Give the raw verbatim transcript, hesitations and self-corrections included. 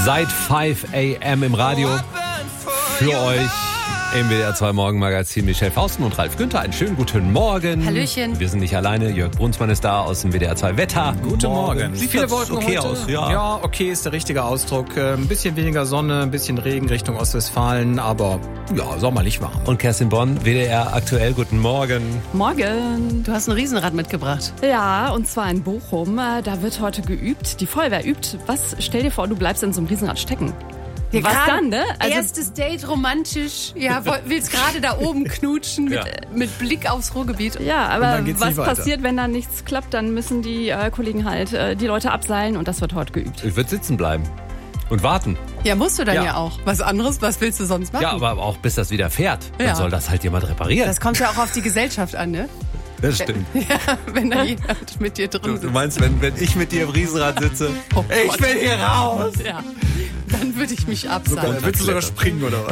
Seit fünf a.m. im Radio für euch im W D R zwei Morgenmagazin. Michelle Fausten und Ralf Günther. Einen schönen guten Morgen. Hallöchen. Wir sind nicht alleine. Jörg Brunsmann ist da aus dem W D R zwei Wetter. Guten Morgen. Morgen. Sieht viele Wolken okay heute? aus. Ja. ja, okay ist der richtige Ausdruck. Ein bisschen weniger Sonne, ein bisschen Regen Richtung Ostwestfalen, aber ja, sommerlich warm. Und Kerstin Bonn, W D R aktuell. Guten Morgen. Morgen. Du hast ein Riesenrad mitgebracht. Ja, und zwar in Bochum. Da wird heute geübt. Die Feuerwehr übt. Was? Stell dir vor, du bleibst in so einem Riesenrad stecken. Ja, Was dann, ne? Also erstes Date, romantisch. Ja, woll- willst gerade da oben knutschen mit, Ja. äh, mit Blick aufs Ruhrgebiet. ja, aber dann geht's was nicht weiter. passiert, wenn da nichts klappt? Dann müssen die äh, Kollegen halt äh, die Leute abseilen und das wird heute geübt. Ich würde sitzen bleiben und warten. Ja, musst du dann ja. Ja. auch. Was anderes, was willst du sonst machen? Ja, aber auch bis das wieder fährt. Dann Ja. soll das halt jemand reparieren. Das kommt ja auch auf die Gesellschaft an, ne? Das stimmt. Ja, wenn da jemand mit dir drin Du, du sitzt. meinst, wenn, wenn ich mit dir im Riesenrad sitze, Oh ich Gott. will hier raus. Ja, dann würde ich mich abseilen. Willst du sogar springen oder was?